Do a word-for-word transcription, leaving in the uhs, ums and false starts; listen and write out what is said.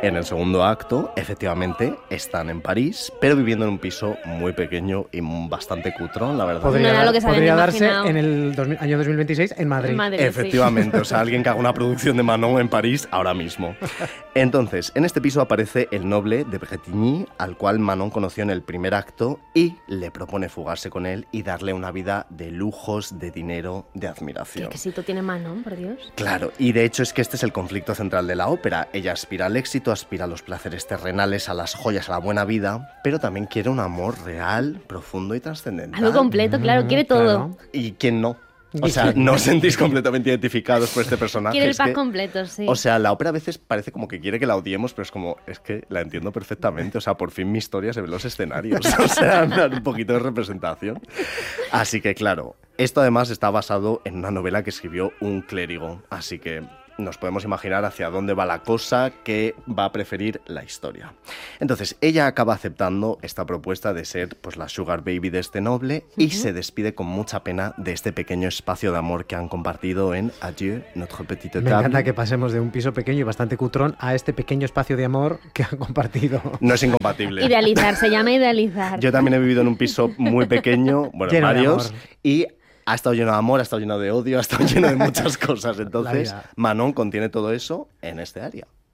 En el segundo acto, efectivamente, están en París, pero viviendo en un piso muy pequeño y bastante cutrón, la verdad. Podría, No era dar- lo que se habían podría darse imaginado. en el dos mil año dos mil veintiséis en Madrid. En Madrid, sí. Efectivamente, o sea, alguien que haga una producción de Manon en París ahora mismo. Entonces, en este piso aparece el noble de Bretigny, al cual Manon conoció en el primer acto y le propone fugarse con él y darle una vida de lujos, de dinero, de Qué admiración. éxito tiene Manon, por Dios. Claro, y de hecho es que este es el conflicto central de la ópera. Ella aspira al éxito, aspira a los placeres terrenales, a las joyas, a la buena vida, pero también quiere un amor real, profundo y trascendental. Algo completo, claro, quiere todo. Claro. ¿Y quién no? O sea, ¿no os sentís completamente identificados por este personaje? Quiere el Es pack que- completo, sí. O sea, la ópera a veces parece como que quiere que la odiemos, pero es como, es que la entiendo perfectamente. O sea, por fin mi historia se ve en los escenarios. O sea, me dan un poquito de representación. Así que, claro, esto además está basado en una novela que escribió un clérigo. Así que nos podemos imaginar hacia dónde va la cosa, que va a preferir la historia. Entonces, ella acaba aceptando esta propuesta de ser pues la sugar baby de este noble y se despide con mucha pena de este pequeño espacio de amor que han compartido en Adieu, notre petite Me table. encanta que pasemos de un piso pequeño y bastante cutrón a este pequeño espacio de amor que han compartido. No es incompatible. Idealizar, se llama idealizar. Yo también he vivido en un piso muy pequeño, bueno, Lleno de varios, amor. y ha estado lleno de amor, ha estado lleno de odio, ha estado lleno de muchas cosas. Entonces, vida. Manon contiene todo eso en este área.